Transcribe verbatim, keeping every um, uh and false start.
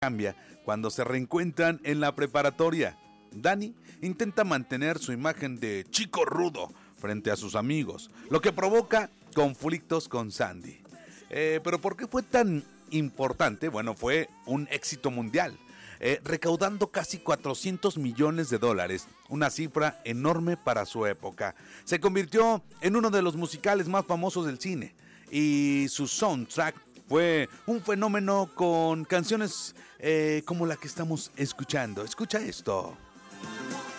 cambia cuando se reencuentran en la preparatoria. Danny intenta mantener su imagen de chico rudo frente a sus amigos, lo que provoca conflictos con Sandy. Eh, pero ¿por qué fue tan importante? Bueno, fue un éxito mundial, eh, recaudando casi cuatrocientos millones de dólares, una cifra enorme para su época. Se convirtió en uno de los musicales más famosos del cine y su soundtrack fue un fenómeno con canciones eh, como la que estamos escuchando. Escucha esto.